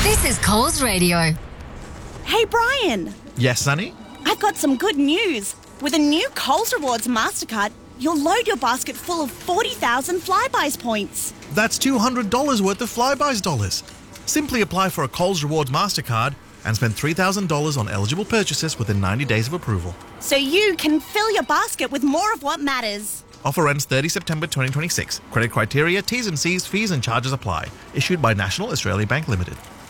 This is Coles Radio. Hey, Brian. Yes, Sonny? I've got some good news. With a new Coles Rewards MasterCard, you'll load your basket full of 40,000 Flybuys points. That's $200 worth of Flybuys dollars. Simply apply for a Coles Rewards MasterCard and spend $3,000 on eligible purchases within 90 days of approval. So you can fill your basket with more of what matters. Offer ends 30 September 2026. Credit criteria, T's and C's, fees and charges apply. Issued by National Australia Bank Limited.